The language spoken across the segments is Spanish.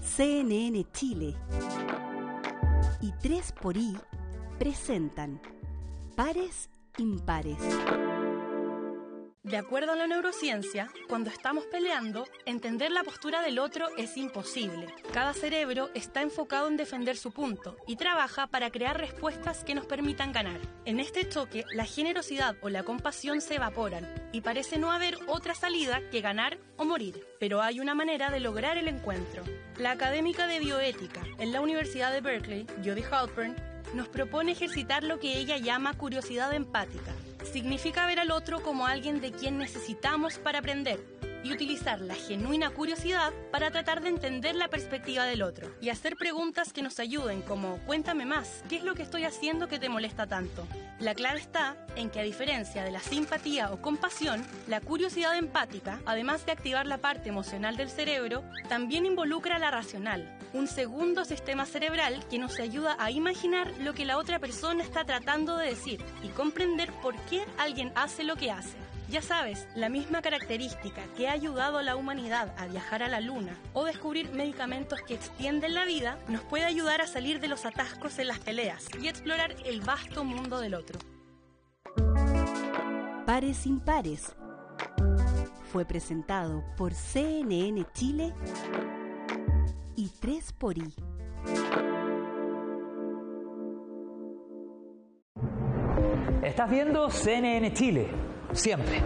CNN Chile y 3xI presentan Pares Impares. De acuerdo a la neurociencia, cuando estamos peleando, entender la postura del otro es imposible. Cada cerebro está enfocado en defender su punto y trabaja para crear respuestas que nos permitan ganar. En este choque, la generosidad o la compasión se evaporan y parece no haber otra salida que ganar o morir. Pero hay una manera de lograr el encuentro. La académica de bioética en la Universidad de Berkeley, Jody Halpern, nos propone ejercitar lo que ella llama curiosidad empática. Significa ver al otro como alguien de quien necesitamos para aprender y utilizar la genuina curiosidad para tratar de entender la perspectiva del otro y hacer preguntas que nos ayuden como cuéntame más, ¿qué es lo que estoy haciendo que te molesta tanto? La clave está en que a diferencia de la simpatía o compasión, la curiosidad empática, además de activar la parte emocional del cerebro, también involucra la racional, un segundo sistema cerebral que nos ayuda a imaginar lo que la otra persona está tratando de decir y comprender por qué alguien hace lo que hace. Ya sabes, la misma característica que ha ayudado a la humanidad a viajar a la luna o descubrir medicamentos que extienden la vida, nos puede ayudar a salir de los atascos en las peleas y explorar el vasto mundo del otro. Pares Impares fue presentado por CNN Chile y 3xI. Estás viendo CNN Chile, siempre.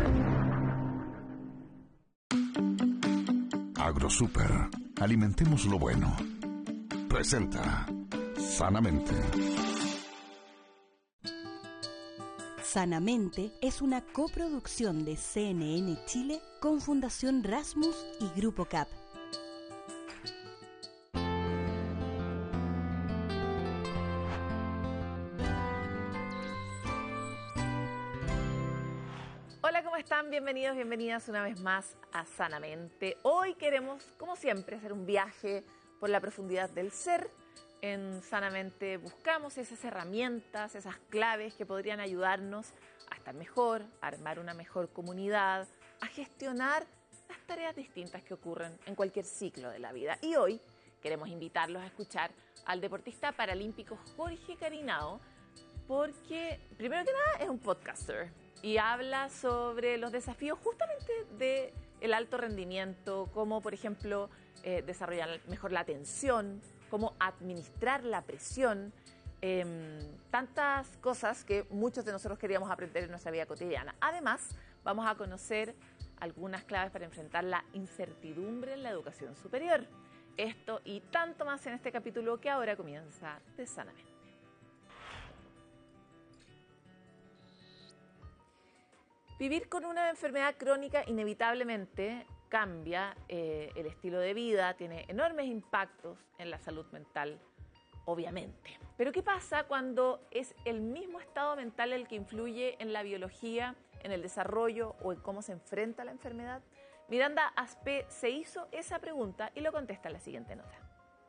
AgroSuper, alimentemos lo bueno. Presenta Sanamente. Sanamente es una coproducción de CNN Chile con Fundación Rasmus y Grupo CAP. Hola, ¿cómo están? Bienvenidos, bienvenidas una vez más a Sanamente. Hoy queremos, como siempre, hacer un viaje por la profundidad del ser. En Sanamente buscamos esas herramientas, esas claves que podrían ayudarnos a estar mejor, a armar una mejor comunidad, a gestionar las tareas distintas que ocurren en cualquier ciclo de la vida. Y hoy queremos invitarlos a escuchar al deportista paralímpico Jorge Carinao, porque, primero que nada, es un podcaster y habla sobre los desafíos justamente del alto rendimiento, como por ejemplo desarrollar mejor la atención, cómo administrar la presión, tantas cosas que muchos de nosotros queríamos aprender en nuestra vida cotidiana. Además, vamos a conocer algunas claves para enfrentar la incertidumbre en la educación superior. Esto y tanto más en este capítulo que ahora comienza de Sanamente. Vivir con una enfermedad crónica inevitablemente cambia el estilo de vida, tiene enormes impactos en la salud mental, obviamente. Pero ¿qué pasa cuando es el mismo estado mental el que influye en la biología, en el desarrollo o en cómo se enfrenta la enfermedad? Miranda Aspe se hizo esa pregunta y lo contesta en la siguiente nota.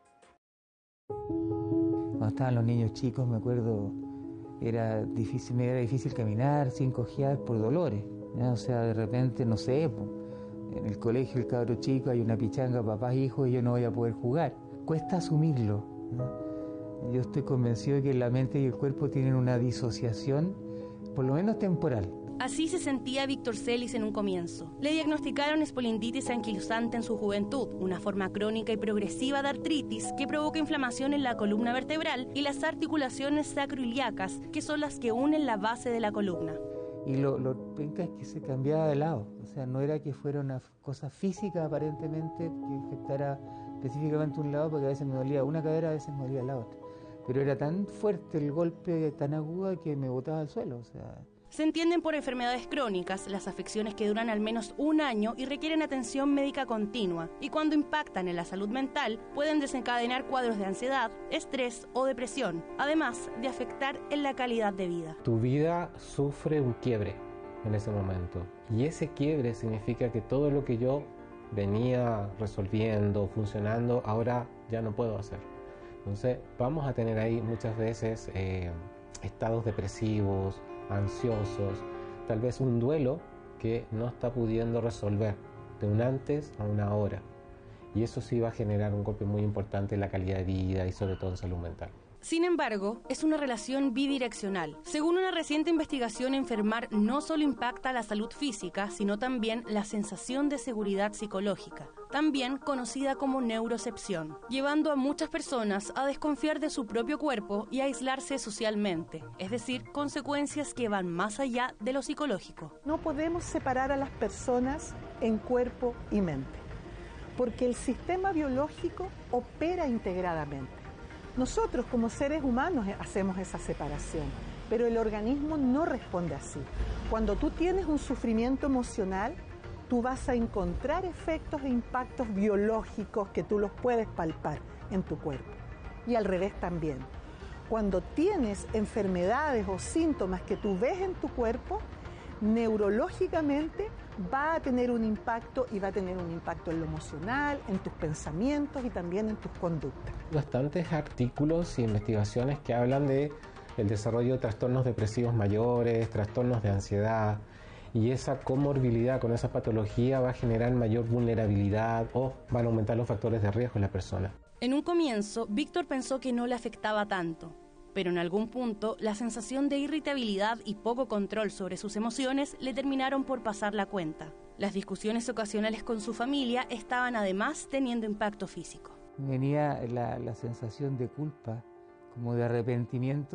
Cuando estaban los niños chicos, me acuerdo, me era difícil caminar sin cojear por dolores, ¿ya? O sea, de repente, no sé, en el colegio el cabro chico hay una pichanga, papás, hijos, y yo no voy a poder jugar. Cuesta asumirlo, ¿no? Yo estoy convencido de que la mente y el cuerpo tienen una disociación, por lo menos temporal. Así se sentía Víctor Celis en un comienzo. Le diagnosticaron espolinditis anquilosante en su juventud, una forma crónica y progresiva de artritis que provoca inflamación en la columna vertebral y las articulaciones sacroiliacas, que son las que unen la base de la columna. Y lo penca es que se cambiaba de lado, o sea, no era que fuera una cosa física aparentemente que afectara específicamente un lado, porque a veces me dolía una cadera, a veces me dolía la otra. Pero era tan fuerte el golpe, tan agudo, que me botaba al suelo, o sea. Se entienden por enfermedades crónicas las afecciones que duran al menos un año y requieren atención médica continua, y cuando impactan en la salud mental pueden desencadenar cuadros de ansiedad, estrés o depresión, además de afectar en la calidad de vida. Tu vida sufre un quiebre en ese momento, y ese quiebre significa que todo lo que yo venía resolviendo, funcionando, ahora ya no puedo hacer. Entonces vamos a tener ahí muchas veces estados depresivos, ansiosos, tal vez un duelo que no está pudiendo resolver de un antes a una ahora. y eso sí va a generar un golpe muy importante en la calidad de vida y sobre todo en salud mental. Sin embargo, es una relación bidireccional. Según una reciente investigación, enfermar no solo impacta la salud física, sino también la sensación de seguridad psicológica, también conocida como neurocepción, llevando a muchas personas a desconfiar de su propio cuerpo y a aislarse socialmente, es decir, consecuencias que van más allá de lo psicológico. No podemos separar a las personas en cuerpo y mente, porque el sistema biológico opera integradamente. Nosotros como seres humanos hacemos esa separación, pero el organismo no responde así. Cuando tú tienes un sufrimiento emocional, tú vas a encontrar efectos e impactos biológicos que tú los puedes palpar en tu cuerpo. Y al revés también. Cuando tienes enfermedades o síntomas que tú ves en tu cuerpo, neurológicamente va a tener un impacto y va a tener un impacto en lo emocional, en tus pensamientos y también en tus conductas. Bastantes artículos e investigaciones que hablan de el desarrollo de trastornos depresivos mayores, trastornos de ansiedad, y esa comorbilidad con esa patología va a generar mayor vulnerabilidad o van a aumentar los factores de riesgo en la persona. En un comienzo, Víctor pensó que no le afectaba tanto, pero en algún punto la sensación de irritabilidad y poco control sobre sus emociones le terminaron por pasar la cuenta. Las discusiones ocasionales con su familia estaban además teniendo impacto físico. Venía la sensación de culpa, como de arrepentimiento